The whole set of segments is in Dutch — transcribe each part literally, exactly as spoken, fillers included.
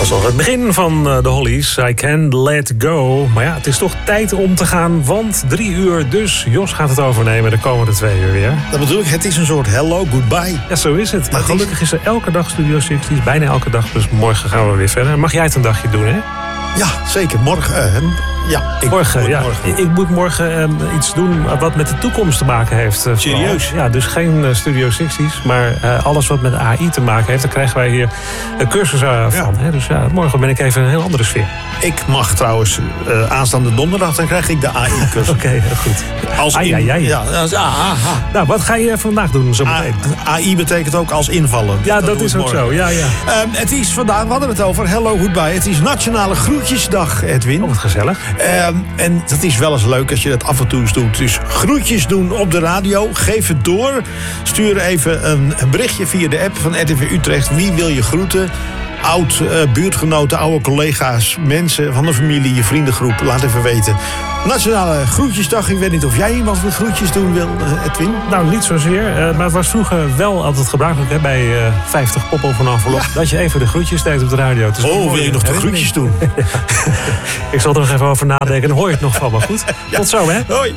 Dat was al het begin van de Hollies. I Can't Let Go. Maar ja, het is toch tijd om te gaan, want drie uur dus. Jos gaat het overnemen de komende twee uur weer. Dat bedoel ik, het is een soort hello, goodbye. Ja, zo is het. Maar gelukkig is er elke dag Studio zestig, bijna elke dag. Dus morgen gaan we weer verder. Mag jij het een dagje doen, hè? Ja, zeker. Morgen. Uh, ja, ik morgen, moet ja. morgen. Ik moet morgen uh, iets doen wat met de toekomst te maken heeft. Uh, Serieus? Ja, dus geen uh, Studio zestig, maar uh, alles wat met A I te maken heeft. Daar krijgen wij hier een cursus uh, van. Ja. Hè? Dus ja, morgen ben ik even in een heel andere sfeer. Ik mag trouwens uh, aanstaande donderdag, dan krijg ik de A I-cursus. Oké, okay, goed. Als ai, in, ai, ai. Ja, als, ah, ah, ah. Nou, wat ga je vandaag doen zo meteen? A I betekent ook als invallen. Ja, dat, dat is ook morgen. Zo. Ja, ja. Uh, het is vandaag, we hadden het over hello, goodbye. Het is Nationale Groetjesdag, Edwin. Oh, wat gezellig. Uh, en dat is wel eens leuk als je dat af en toe eens doet. Dus groetjes doen op de radio. Geef het door. Stuur even een, een berichtje via de app van R T V Utrecht. Wie wil je groeten? Oud uh, buurtgenoten, oude collega's, mensen van de familie, je vriendengroep. Laat even weten. Nationale Groetjesdag. Ik weet niet of jij iemand met groetjes doen wil, Edwin? Nou, niet zozeer. Uh, maar het was vroeger wel altijd gebruikelijk hè, bij uh, vijftig pop of een envelop. Ja. Dat je even de groetjes deed op de radio. Dus oh, wil je nog de groetjes doen? Ja. Ik zal er nog even over nadenken. Dan hoor je het nog van. Maar goed, ja. Tot zo hè. Hoi.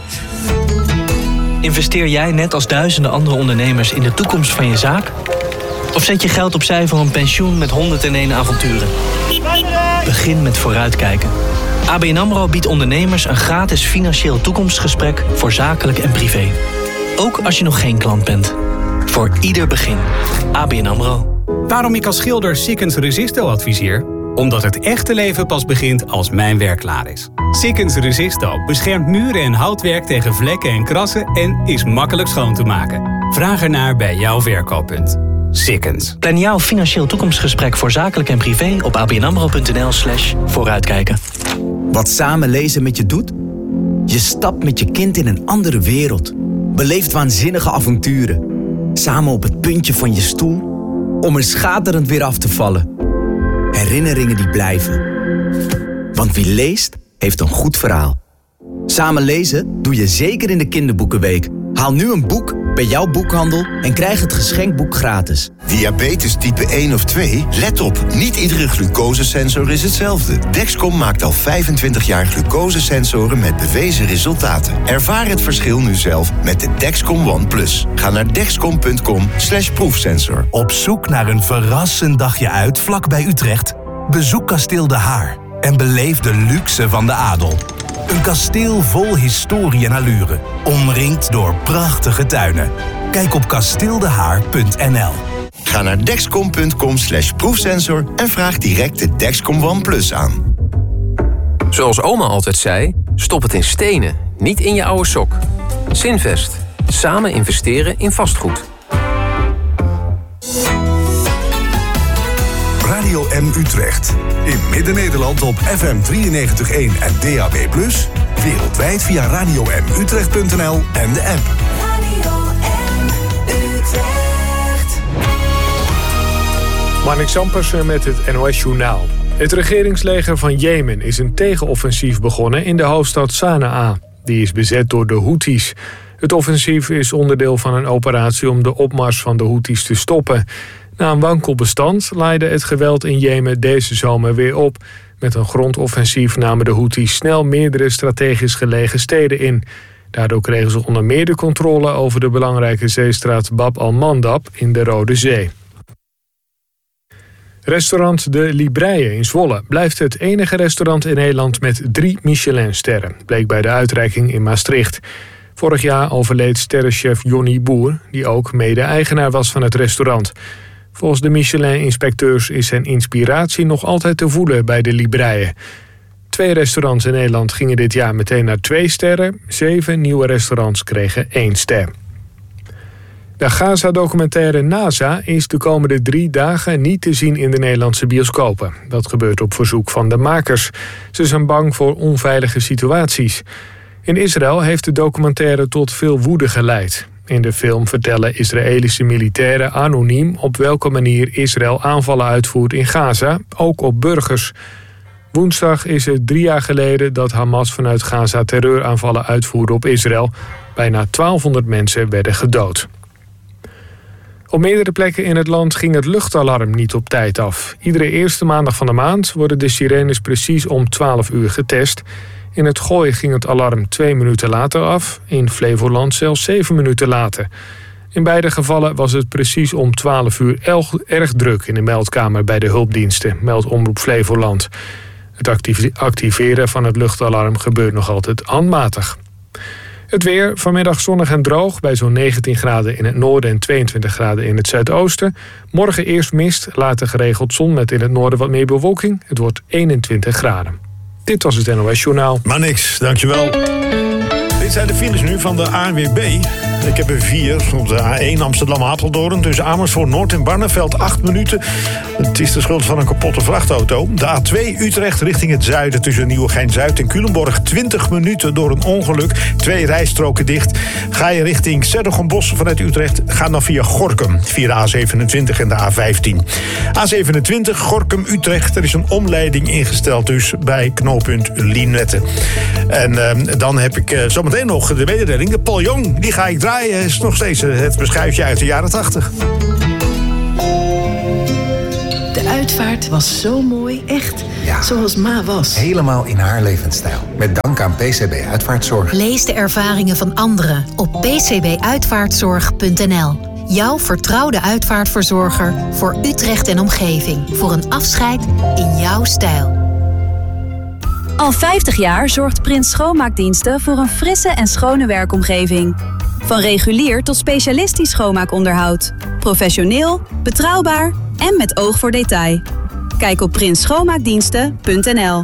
Investeer jij net als duizenden andere ondernemers in de toekomst van je zaak? Of zet je geld opzij voor een pensioen met honderdéén avonturen? Begin met vooruitkijken. A B N AMRO biedt ondernemers een gratis financieel toekomstgesprek voor zakelijk en privé. Ook als je nog geen klant bent. Voor ieder begin. A B N AMRO. Waarom ik als schilder Sikkens Resisto adviseer? Omdat het echte leven pas begint als mijn werk klaar is. Sikkens Resisto beschermt muren en houtwerk tegen vlekken en krassen en is makkelijk schoon te maken. Vraag ernaar bij jouw verkooppunt. Sikkens. Plan jouw financieel toekomstgesprek voor zakelijk en privé op abnamro.nl slash vooruitkijken. Wat samen lezen met je doet? Je stapt met je kind in een andere wereld. Beleeft waanzinnige avonturen. Samen op het puntje van je stoel. Om er schaterend weer af te vallen. Herinneringen die blijven. Want wie leest, heeft een goed verhaal. Samen lezen doe je zeker in de kinderboekenweek. Haal nu een boek bij jouw boekhandel en krijg het geschenkboek gratis. Diabetes type één of twee? Let op, niet iedere glucosesensor is hetzelfde. Dexcom maakt al vijfentwintig jaar glucosesensoren met bewezen resultaten. Ervaar het verschil nu zelf met de Dexcom One Plus. Ga naar dexcom punt com slash proefsensor. Op zoek naar een verrassend dagje uit vlak bij Utrecht? Bezoek Kasteel De Haar en beleef de luxe van de adel. Een kasteel vol historie en allure, omringd door prachtige tuinen. Kijk op kasteeldehaar punt n l. Ga naar dexcom punt com slash proefsensor en vraag direct de Dexcom One Plus aan. Zoals oma altijd zei, stop het in stenen, niet in je oude sok. Zinvest. Samen investeren in vastgoed. Radio M Utrecht. In Midden-Nederland op F M drieënnegentig komma één en D A B plus. Wereldwijd via radio m utrecht punt n l en de app. Radio M Utrecht. Marnik Sampersen met het N O S Journaal. Het regeringsleger van Jemen is een tegenoffensief begonnen in de hoofdstad Sanaa. Die is bezet door de Houthis. Het offensief is onderdeel van een operatie om de opmars van de Houthis te stoppen. Na een wankel bestand leidde het geweld in Jemen deze zomer weer op. Met een grondoffensief namen de Houthis snel meerdere strategisch gelegen steden in. Daardoor kregen ze onder meer de controle over de belangrijke zeestraat Bab al-Mandab in de Rode Zee. Restaurant De Libreie in Zwolle blijft het enige restaurant in Nederland met drie Michelinsterren, bleek bij de uitreiking in Maastricht. Vorig jaar overleed sterrenchef Jonny Boer, die ook mede-eigenaar was van het restaurant. Volgens de Michelin-inspecteurs is zijn inspiratie nog altijd te voelen bij De Libreie. Twee restaurants in Nederland gingen dit jaar meteen naar twee sterren. Zeven nieuwe restaurants kregen één ster. De Gaza-documentaire NASA is de komende drie dagen niet te zien in de Nederlandse bioscopen. Dat gebeurt op verzoek van de makers. Ze zijn bang voor onveilige situaties. In Israël heeft de documentaire tot veel woede geleid. In de film vertellen Israëlische militairen anoniem op welke manier Israël aanvallen uitvoert in Gaza, ook op burgers. Woensdag is het drie jaar geleden dat Hamas vanuit Gaza terreuraanvallen uitvoerde op Israël. Bijna twaalfhonderd mensen werden gedood. Op meerdere plekken in het land ging het luchtalarm niet op tijd af. Iedere eerste maandag van de maand worden de sirenes precies om twaalf uur getest. In het Gooi ging het alarm twee minuten later af. In Flevoland zelfs zeven minuten later. In beide gevallen was het precies om twaalf uur erg druk in de meldkamer bij de hulpdiensten, meldt Omroep Flevoland. Het activeren van het luchtalarm gebeurt nog altijd handmatig. Het weer, vanmiddag zonnig en droog bij zo'n negentien graden in het noorden en tweeëntwintig graden in het zuidoosten. Morgen eerst mist, later geregeld zon met in het noorden wat meer bewolking. Het wordt eenentwintig graden. Dit was het N O S Journaal. Maar niks, dankjewel. Dit zijn de files nu van de A N W B. Ik heb er vier op de A één Amsterdam-Apeldoorn. Tussen Amersfoort Noord en Barneveld acht minuten. Het is de schuld van een kapotte vrachtauto. De A twee Utrecht richting het zuiden tussen Nieuwegein-Zuid en Culemborg. twintig minuten door een ongeluk. Twee rijstroken dicht. Ga je richting 's-Hertogenbosch vanuit Utrecht, ga dan via Gorinchem. Via de A zevenentwintig en de A vijftien. A zevenentwintig Gorinchem-Utrecht. Er is een omleiding ingesteld dus bij knooppunt Linette. En uh, dan heb ik uh, zometeen nog de mededeling. De Paul Jong, die ga ik draaien. Is nog steeds het beschuitje uit de jaren tachtig. De uitvaart was zo mooi, echt ja, zoals Ma was. Helemaal in haar levensstijl. Met dank aan P C B Uitvaartzorg. Lees de ervaringen van anderen op p c b uitvaartzorg punt n l. Jouw vertrouwde uitvaartverzorger voor Utrecht en omgeving. Voor een afscheid in jouw stijl. Al vijftig jaar zorgt Prins Schoonmaakdiensten voor een frisse en schone werkomgeving. Van regulier tot specialistisch schoonmaakonderhoud. Professioneel, betrouwbaar en met oog voor detail. Kijk op prins schoonmaakdiensten punt n l.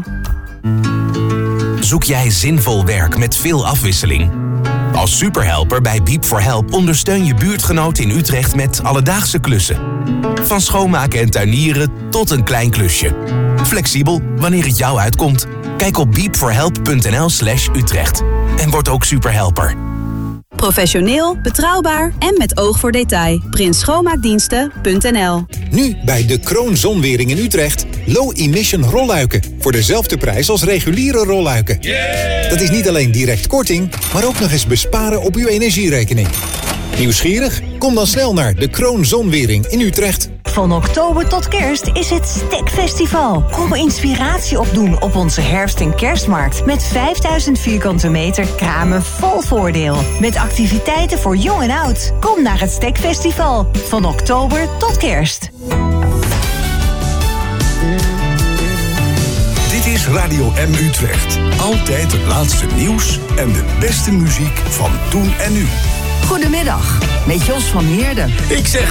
Zoek jij zinvol werk met veel afwisseling? Als superhelper bij Beep for Help ondersteun je buurtgenoot in Utrecht met alledaagse klussen. Van schoonmaken en tuinieren tot een klein klusje. Flexibel wanneer het jou uitkomt. Kijk op beep for help punt n l slash Utrecht. En word ook superhelper. Professioneel, betrouwbaar en met oog voor detail. prins schoonmaakdiensten punt n l. Nu bij de Kroon Zonwering in Utrecht. Low emission rolluiken. Voor dezelfde prijs als reguliere rolluiken. Yeah! Dat is niet alleen direct korting, maar ook nog eens besparen op uw energierekening. Nieuwsgierig? Kom dan snel naar de Kroon Zonwering in Utrecht. Van oktober tot kerst is het Stekfestival. Kom inspiratie opdoen op onze herfst- en kerstmarkt. Met vijfduizend vierkante meter kramen vol voordeel. Met activiteiten voor jong en oud. Kom naar het Stekfestival. Van oktober tot kerst. Dit is Radio M Utrecht. Altijd het laatste nieuws en de beste muziek van toen en nu. Goedemiddag, met Jos van Heerden. Ik zeg